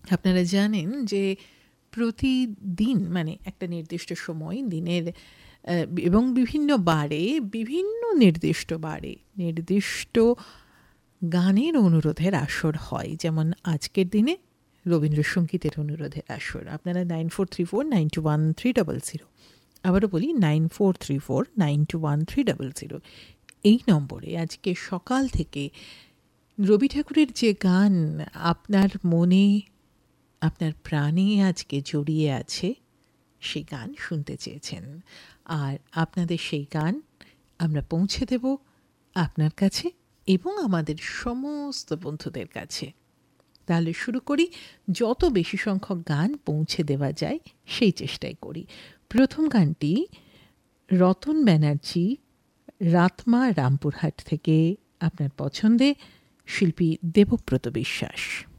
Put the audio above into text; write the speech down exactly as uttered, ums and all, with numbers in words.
আপনারা জানেন যে প্রতিদিন মানে একটা নির্দিষ্ট সময় দিনের আহ, এবং বিভিন্ন বারে বিভিন্ন নির্দিষ্ট বারে নির্দিষ্ট গানের অনুরোধের আসর হয়। যেমন আজকের দিনে রবীন্দ্রসঙ্গীতের অনুরোধের আসর। আপনারা nine four three four nine two one three double zero, আবারও বলি nine four three four nine two one three double zero, এই নম্বরে আজকে সকাল থেকে রবি ঠাকুরের যে গান আপনার মনে আপনার প্রাণে আজকে জড়িয়ে আছে সেই গান শুনতে চেয়েছেন, আর আপনাদের সেই গান আমরা পৌঁছে দেব আপনার কাছে এবং আমাদের সমস্ত বন্ধুদের কাছে। তাহলে শুরু করি, যত বেশি সংখ্যক গান পৌঁছে দেওয়া যায় সেই চেষ্টাই করি। প্রথম গানটি রতন ব্যানার্জি, রাতমা, রামপুরহাট থেকে, আপনার পছন্দে, শিল্পী দেবব্রত বিশ্বাস।